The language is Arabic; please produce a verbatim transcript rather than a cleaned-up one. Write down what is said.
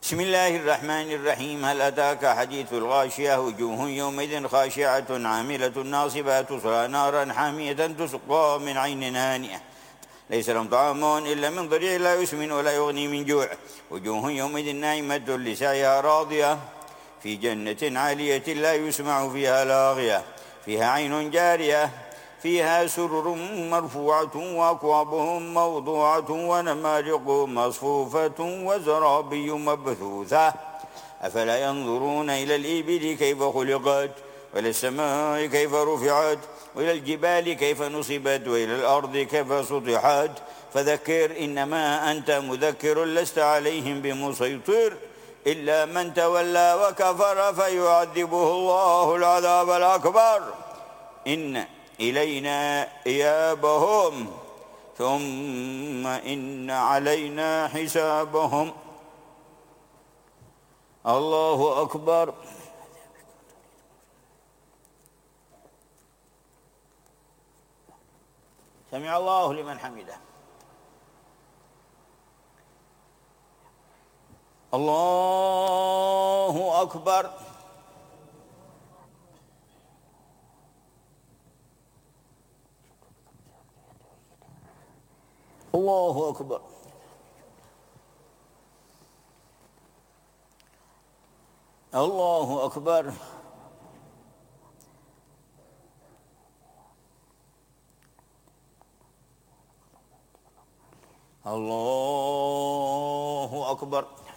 بسم الله الرحمن الرحيم. هل أتاك حديث الغاشية؟ وجوه يومئذ خاشعة عاملة ناصبة تصلى نارا حامية تسقى من عين آنية ليس لهم طعام إلا من ضريع لا يسمن ولا يغني من جوع. وجوه يومئذ ناعمة لسعيها راضية في جنة عالية لا يسمع فيها لاغية فيها عين جارية فيها سرر مرفوعة وأكواب موضوعة ونمارق مصفوفة وزرابي مبثوثة أفلا ينظرون إلى الإبل كيف خلقت وإلى السماء كيف رفعت وإلى الجبال كيف نصبت وإلى الأرض كيف سطحت فذكر إنما أنت مذكر لست عليهم بمسيطر إلا من تولى وكفر فيعذبه الله العذاب الأكبر إن إلينا إيابهم ثم إن علينا حسابهم. الله أكبر. سمع الله لمن حمده. الله أكبر. الله أكبر. الله أكبر. الله أكبر.